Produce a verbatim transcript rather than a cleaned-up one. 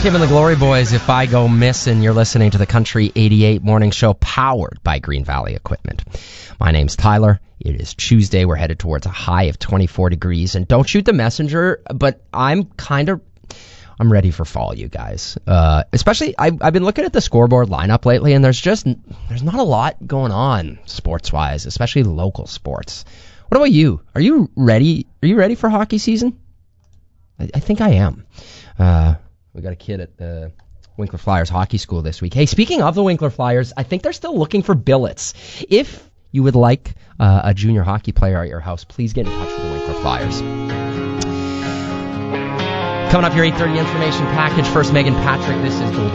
Tim and the Glory Boys. If I go missing, you're listening to the Country eighty-eight Morning Show, powered by Green Valley Equipment. My name's Tyler. It is Tuesday. We're headed towards a high of twenty-four degrees. And don't shoot the messenger, but I'm kind of... I'm ready for fall, you guys. Uh, especially, I, I've been looking at the scoreboard lineup lately, and there's just... There's not a lot going on sports-wise, especially local sports. What about you? Are you ready? Are you ready for hockey season? I, I think I am. Uh... We got a kid at the Winkler Flyers hockey school this week. Hey, speaking of the Winkler Flyers, I think they're still looking for billets. If you would like uh, a junior hockey player at your house, please get in touch with the Winkler Flyers. Coming up, your eight thirty information package. First, Megan Patrick. This is Golden